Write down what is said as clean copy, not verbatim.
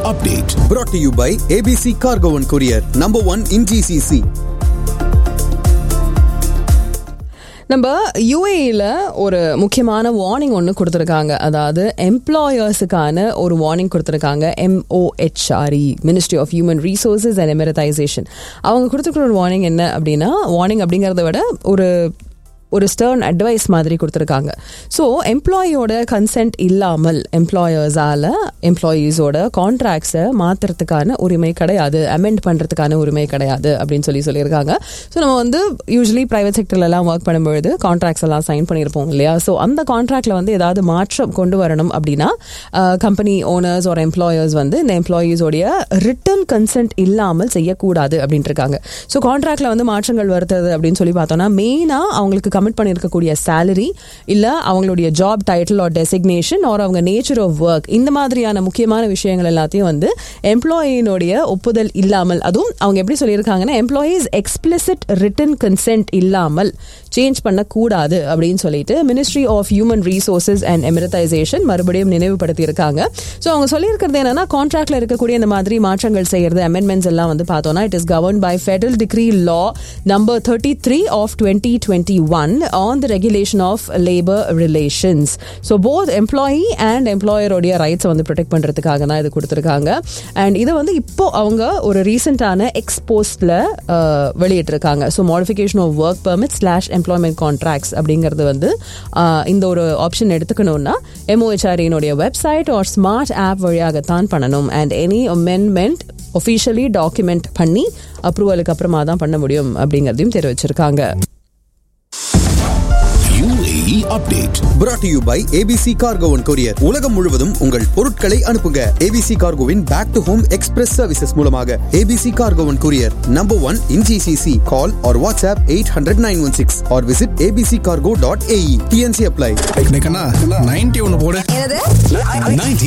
update. Brought to you by ABC Cargo and Courier, number 1 in GCC. நம்ம யுஏஇல ஒரு முக்கியமான warning ஒன்று கொடுத்துருக்காங்க. அதாவது எம்ப்ளாயர்ஸுக்கான ஒரு வார்னிங் கொடுத்துருக்காங்க. MOHRE, ministry of human resources and எமிரடைசேஷன். அவங்க கொடுத்துருக்கிற ஒரு வார்னிங் என்ன அப்படின்னா, வார்னிங் அப்படிங்கிறத விட ஒரு ஸ்டர்ன் அட்வைஸ் மாதிரி கொடுத்துருக்காங்க. ஸோ எம்ப்ளாயியோட கன்சென்ட் இல்லாமல் எம்ப்ளாயர்ஸால் எம்ப்ளாயீஸோட கான்ட்ராக்ட்ஸை மாற்றுறதுக்கான உரிமை கிடையாது, அமெண்ட் பண்ணுறதுக்கான உரிமை கிடையாது அப்படின்னு சொல்லியிருக்காங்க. ஸோ நம்ம வந்து யூஸ்வலி ப்ரைவேட் செக்டர்லலாம் ஒர்க் பண்ணும்பொழுது கான்ட்ராக்ட்ஸ் எல்லாம் சைன் பண்ணியிருப்போம் இல்லையா? ஸோ அந்த கான்ட்ராக்டில் வந்து ஏதாவது மாற்றம் கொண்டு வரணும் அப்படின்னா கம்பெனி ஓனர்ஸ் ஒரு எம்ப்ளாயர்ஸ் வந்து இந்த எம்ப்ளாயீஸோடைய ரிட்டன் கன்சென்ட் இல்லாமல் செய்யக்கூடாது அப்படின்ட்டு இருக்காங்க. ஸோ கான்ட்ராக்டில் வந்து மாற்றங்கள் வருது அப்படின்னு சொல்லி பார்த்தோம்னா மெயினாக அவங்களுக்கு கமிட் பண்ணியிருக்கக்கூடிய சேலரி, இல்லை அவங்களுடைய job title R designation R அவங்க நேச்சர் ஆஃப் ஒர்க், இந்த மாதிரியான முக்கியமான விஷயங்கள் எல்லாத்தையும் வந்து எம்ப்ளாயினுடைய ஒப்புதல் இல்லாமல், அதுவும் அவங்க எப்படி சொல்லியிருக்காங்கன்னா எம்ப்ளாயீஸ் எக்ஸ்பிளிசிட் ரிட்டன் கன்சென்ட் இல்லாமல் சேஞ்ச் பண்ணக்கூடாது அப்படின்னு சொல்லிட்டு ministry of human resources and எமிரடைசேஷன் மறுபடியும் நினைவுபடுத்தியிருக்காங்க. ஸோ அவங்க சொல்லியிருக்கிறது என்னன்னா, கான்ட்ராக்ட்ல இருக்கக்கூடிய இந்த மாதிரி மாற்றங்கள் செய்யறது, அமெண்ட்மெண்ட்ஸ் எல்லாம் வந்து பார்த்தோம்னா it is govern by federal degree law number 33 of 2021 on the regulation of labor relations. So both employee and employer உடைய ரைட்ஸ் வந்து ப்ரொடெக்ட் பண்றதுக்காக தான் இது கொடுத்துருக்காங்க. அண்ட் இதை வந்து இப்போ அவங்க ஒரு ரீசெண்டான எக்ஸ்போஸ்ட்ல வெளியிட்டிருக்காங்க. So modification of work permit / employment contracts அப்படிங்கிறது வந்து இந்த ஒரு option எடுத்துக்கணும்னா MOHRE website R smart app வழியாகத்தான் பண்ணணும். And any amendment officially document பண்ணி அப்ரூவலுக்கு அப்புறமா தான் பண்ண முடியும் அப்படிங்கிறதையும் தெரிவிச்சிருக்காங்க. UAE update. Brought to you by ABC Cargo and Courier. உலகம் முழுவதும் உங்கள் பொருட்களை அனுப்புங்க. ABC Cargoவின் back to home express services மூலமாக. ABC Cargo and Courier, number 1 in GCC. Call or WhatsApp 800-916 or visit abccargo.ae. TNC apply. 90 ஒன்னு போடு. என்னது? 90